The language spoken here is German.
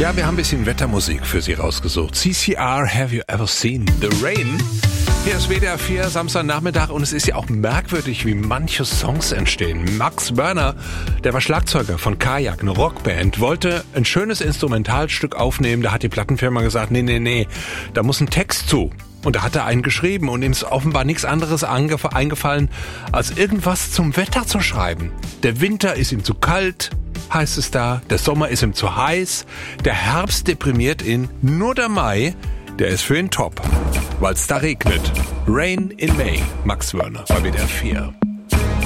Ja, wir haben ein bisschen Wettermusik für Sie rausgesucht. CCR, Have You Ever Seen the Rain? Hier ist WDR 4, Samstagnachmittag, und es ist ja auch merkwürdig, wie manche Songs entstehen. Max Werner, der war Schlagzeuger von Kajak, eine Rockband, wollte ein schönes Instrumentalstück aufnehmen. Da hat die Plattenfirma gesagt, nee, da muss ein Text zu. Und da hat er einen geschrieben und ihm ist offenbar nichts anderes eingefallen, als irgendwas zum Wetter zu schreiben. Der Winter ist ihm zu kalt, heißt es da. Der Sommer ist ihm zu heiß. Der Herbst deprimiert ihn. Nur der Mai, der ist für ihn top, weil es da regnet. Rain in May, Max Werner bei WDR 4.